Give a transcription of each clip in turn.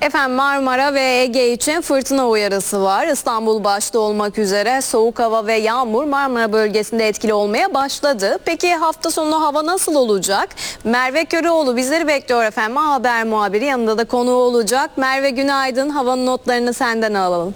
Efendim Marmara ve Ege için fırtına uyarısı var. İstanbul başta olmak üzere soğuk hava ve yağmur Marmara bölgesinde etkili olmaya başladı. Peki hafta sonu hava nasıl olacak? Merve Köroğlu bizleri bekliyor efendim. Haber muhabiri yanında da konuğu olacak. Merve günaydın. Havanın notlarını senden alalım.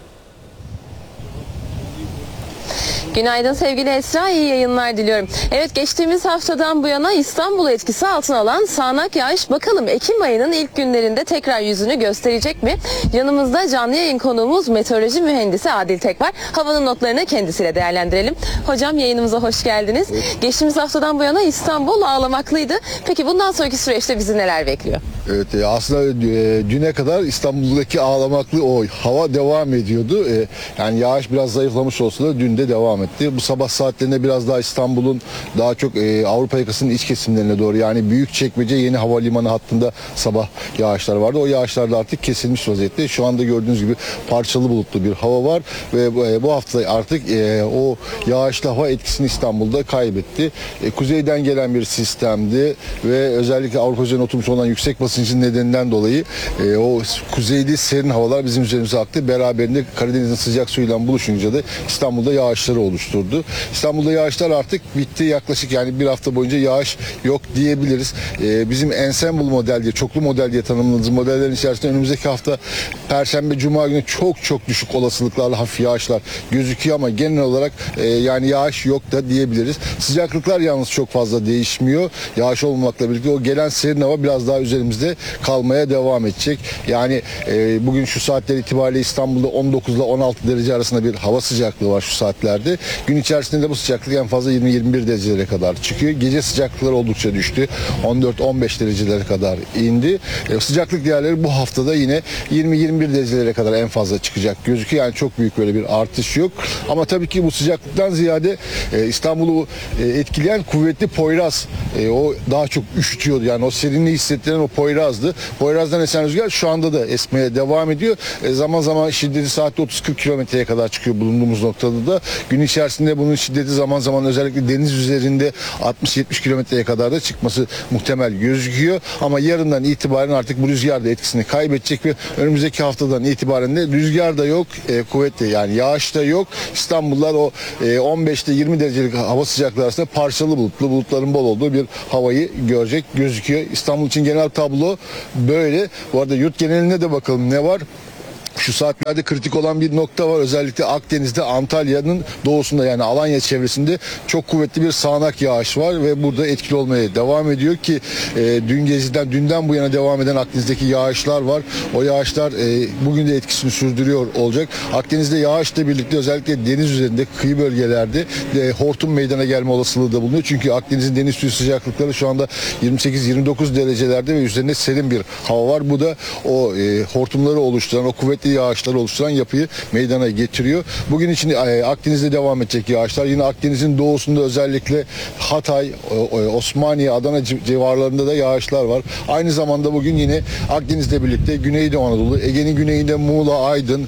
Günaydın sevgili Esra, iyi yayınlar diliyorum. Evet, geçtiğimiz haftadan bu yana İstanbul'u etkisi altına alan sağanak yağış bakalım Ekim ayının ilk günlerinde tekrar yüzünü gösterecek mi? Yanımızda canlı yayın konuğumuz meteoroloji mühendisi Adil Tek var. Havanın notlarını kendisiyle değerlendirelim. Hocam yayınımıza hoş geldiniz. Geçtiğimiz haftadan bu yana İstanbul ağlamaklıydı. Peki bundan sonraki süreçte bizi neler bekliyor? Evet, aslında düne kadar İstanbul'daki ağlamaklı o hava devam ediyordu. Yani yağış biraz zayıflamış olsa da dün de devam etti. Bu sabah saatlerinde biraz daha İstanbul'un daha çok Avrupa yakasının iç kesimlerine doğru, yani Büyükçekmece Yeni Havalimanı hattında sabah yağışlar vardı. O yağışlar da artık kesilmiş vaziyette. Şu anda gördüğünüz gibi parçalı bulutlu bir hava var ve bu hafta artık o yağışlı hava etkisini İstanbul'da kaybetti. Kuzeyden gelen bir sistemdi ve özellikle Avrupa üzerine oturmuş olan yüksek basıncın nedeninden dolayı o kuzeyli serin havalar bizim üzerimize aktı. Beraberinde Karadeniz'in sıcak suyuyla buluşunca da İstanbul'da yağışları oluşturdu. İstanbul'da yağışlar artık bitti. Yaklaşık yani bir hafta boyunca yağış yok diyebiliriz. Bizim ensemble model diye, çoklu model diye tanımladığımız modellerin içerisinde önümüzdeki hafta Perşembe, Cuma günü çok düşük olasılıklarla hafif yağışlar gözüküyor ama genel olarak yani yağış yok da diyebiliriz. Sıcaklıklar yalnız çok fazla değişmiyor. Yağış olmamakla birlikte o gelen serin hava biraz daha üzerimizde kalmaya devam edecek. Yani bugün şu saatler itibariyle İstanbul'da 19 ile 16 derece arasında bir hava sıcaklığı var şu saatlerde. Gün içerisinde de bu sıcaklık en fazla 20-21 derecelere kadar çıkıyor. Gece sıcaklıkları oldukça düştü. 14-15 derecelere kadar indi. Sıcaklık değerleri bu haftada yine 20-21 derecelere kadar en fazla çıkacak gözüküyor. Yani çok büyük böyle bir artış yok. Ama tabii ki bu sıcaklıktan ziyade İstanbul'u etkileyen kuvvetli Poyraz. O daha çok üşütüyordu. Yani o serinliği hissettiren o Poyraz'dı. Poyraz'dan esen rüzgar şu anda da esmeye devam ediyor. Zaman zaman şiddeti saatte 30-40 kilometreye kadar çıkıyor bulunduğumuz noktada da. Gün içerisinde bunun şiddeti zaman zaman özellikle deniz üzerinde 60-70 kilometreye kadar da çıkması muhtemel gözüküyor. Ama yarından itibaren artık bu rüzgar da etkisini kaybedecek ve önümüzdeki haftadan itibaren de rüzgar da yok, kuvvetli yani yağış da yok. İstanbullular o 15'te 20 derecelik hava sıcaklığı arasında parçalı bulutlu, bulutların bol olduğu bir havayı görecek gözüküyor. İstanbul için genel tablo böyle. Bu arada yurt genelinde de bakalım ne var. Şu saatlerde kritik olan bir nokta var. Özellikle Akdeniz'de, Antalya'nın doğusunda yani Alanya çevresinde çok kuvvetli bir sağanak yağış var ve burada etkili olmaya devam ediyor ki dünden bu yana devam eden Akdeniz'deki yağışlar var. O yağışlar bugün de etkisini sürdürüyor olacak. Akdeniz'de yağışla birlikte özellikle deniz üzerinde, kıyı bölgelerde hortum meydana gelme olasılığı da bulunuyor. Çünkü Akdeniz'in deniz suyu sıcaklıkları şu anda 28-29 derecelerde ve üzerinde serin bir hava var. Bu da o hortumları oluşturan, o kuvvetli yağışları oluşturan yapıyı meydana getiriyor. Bugün için Akdeniz'de devam edecek yağışlar. Yine Akdeniz'in doğusunda özellikle Hatay, Osmaniye, Adana civarlarında da yağışlar var. Aynı zamanda bugün yine Akdeniz'le birlikte Güneydoğu Anadolu, Ege'nin güneyinde Muğla, Aydın,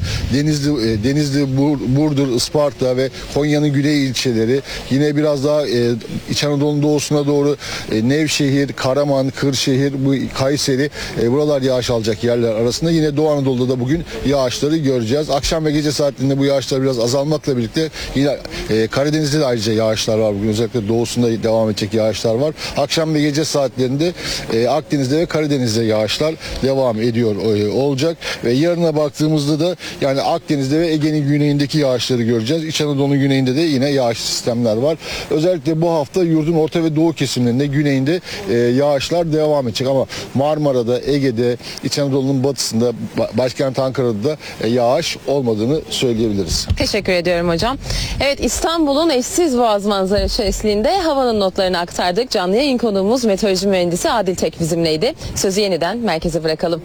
Denizli, Burdur, Isparta ve Konya'nın güney ilçeleri, yine biraz daha İç Anadolu'nun doğusuna doğru Nevşehir, Karaman, Kırşehir, Kayseri, buralar yağış alacak yerler arasında. Yine Doğu Anadolu'da da bugün yağışları göreceğiz. Akşam ve gece saatlerinde bu yağışlar biraz azalmakla birlikte yine Karadeniz'de de ayrıca yağışlar var bugün. Özellikle doğusunda devam edecek yağışlar var. Akşam ve gece saatlerinde Akdeniz'de ve Karadeniz'de yağışlar devam ediyor olacak ve yarına baktığımızda da yani Akdeniz'de ve Ege'nin güneyindeki yağışları göreceğiz. İç Anadolu'nun güneyinde de yine yağış sistemler var. Özellikle bu hafta yurdun orta ve doğu kesimlerinde güneyinde yağışlar devam edecek ama Marmara'da, Ege'de, İç Anadolu'nun batısında, başkent Ankara'da da yağış olmadığını söyleyebiliriz. Teşekkür ediyorum hocam. Evet, İstanbul'un eşsiz boğaz manzarası eşliğinde havanın notlarını aktardık. Canlı yayın konuğumuz meteoroloji mühendisi Adil Tek bizimleydi. Sözü yeniden merkeze bırakalım.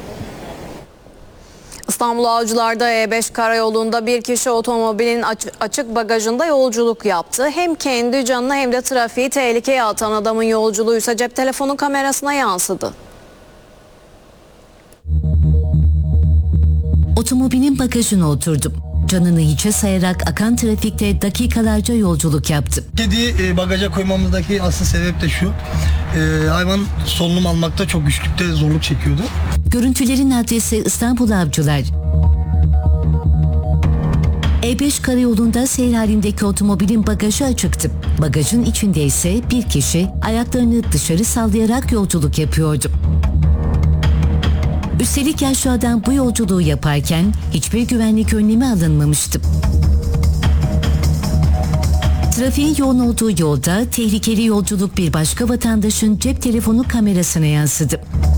İstanbul Avcılar'da E5 karayolunda bir kişi otomobilin açık bagajında yolculuk yaptı. Hem kendi canını hem de trafiği tehlikeye atan adamın yolculuğu ise cep telefonu kamerasına yansıdı. Otomobilin bagajına oturdum. Canını hiçe sayarak akan trafikte dakikalarca yolculuk yaptı. Kediyi bagaja koymamızdaki asıl sebep de şu. Hayvan solunum almakta çok güçlükte zorluk çekiyordu. Görüntülerin adresi İstanbul Avcılar. E5 karayolunda seyir halindeki otomobilin bagajı açıktı. Bagajın içinde ise bir kişi ayaklarını dışarı sallayarak yolculuk yapıyordu. Üstelik yaşlı adam bu yolculuğu yaparken hiçbir güvenlik önlemi alınmamıştı. Trafiğin yoğun olduğu yolda tehlikeli yolculuk bir başka vatandaşın cep telefonu kamerasına yansıdı.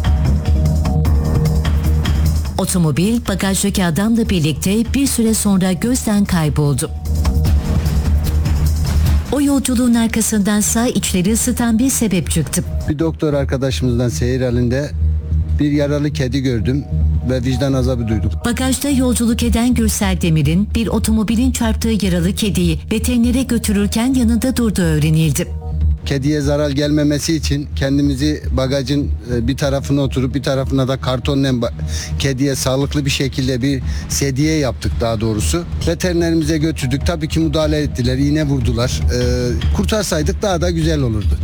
Otomobil bagajdaki adamla birlikte bir süre sonra gözden kayboldu. O yolculuğun arkasındansa içleri ısıtan bir sebep çıktı. Bir doktor arkadaşımızdan seyir halinde bir yaralı kedi gördüm ve vicdan azabı duydum. Bagajda yolculuk eden Gürsel Demir'in bir otomobilin çarptığı yaralı kediyi veterinere götürürken yanında durduğu öğrenildi. Kediye zarar gelmemesi için kendimizi bagajın bir tarafına oturup bir tarafına da kartonla kediye sağlıklı bir şekilde bir sedye yaptık daha doğrusu. Veterinerimize götürdük. Tabii ki müdahale ettiler, iğne vurdular. Kurtarsaydık daha da güzel olurdu.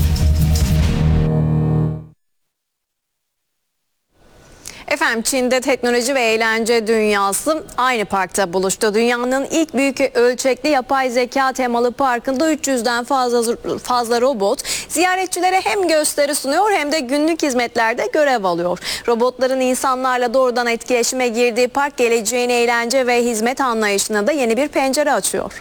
Efendim, Çin'de teknoloji ve eğlence dünyası aynı parkta buluştu. Dünyanın ilk büyük ölçekli yapay zeka temalı parkında 300'den fazla robot ziyaretçilere hem gösteri sunuyor hem de günlük hizmetlerde görev alıyor. Robotların insanlarla doğrudan etkileşime girdiği park geleceğin eğlence ve hizmet anlayışına da yeni bir pencere açıyor.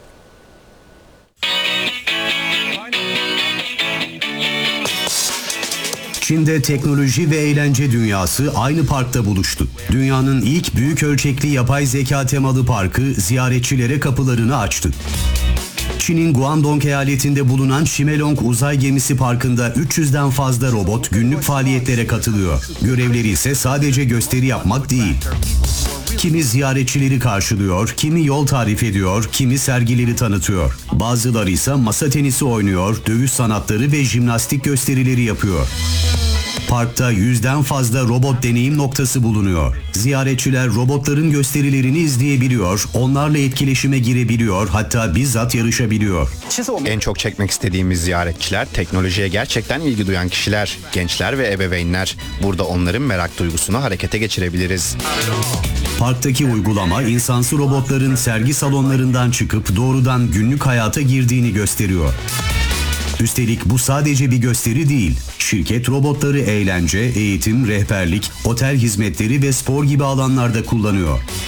Çin'de teknoloji ve eğlence dünyası aynı parkta buluştu. Dünyanın ilk büyük ölçekli yapay zeka temalı parkı ziyaretçilere kapılarını açtı. Çin'in Guangdong eyaletinde bulunan Shimelong Uzay Gemisi Parkı'nda 300'den fazla robot günlük faaliyetlere katılıyor. Görevleri ise sadece gösteri yapmak değil. Kimi ziyaretçileri karşılıyor, kimi yol tarif ediyor, kimi sergileri tanıtıyor. Bazıları ise masa tenisi oynuyor, dövüş sanatları ve jimnastik gösterileri yapıyor. Parkta 100'den fazla robot deneyim noktası bulunuyor. Ziyaretçiler robotların gösterilerini izleyebiliyor, onlarla etkileşime girebiliyor, hatta bizzat yarışabiliyor. En çok çekmek istediğimiz ziyaretçiler teknolojiye gerçekten ilgi duyan kişiler, gençler ve ebeveynler. Burada onların merak duygusunu harekete geçirebiliriz. Parktaki uygulama insansı robotların sergi salonlarından çıkıp doğrudan günlük hayata girdiğini gösteriyor. Üstelik bu sadece bir gösteri değil. Şirket robotları eğlence, eğitim, rehberlik, otel hizmetleri ve spor gibi alanlarda kullanıyor.